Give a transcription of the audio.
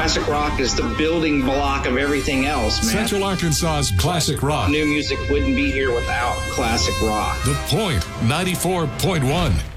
classic rock is the building block of everything else, man. Central Arkansas's classic rock. New music wouldn't be here without classic rock. The Point 94.1.